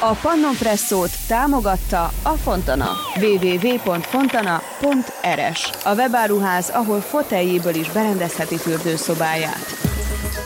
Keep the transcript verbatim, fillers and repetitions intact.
A Pannonpresszót támogatta a Fontana. double-u double-u double-u pont fontana pont r s, a webáruház, ahol foteljéből is berendezheti fürdőszobáját.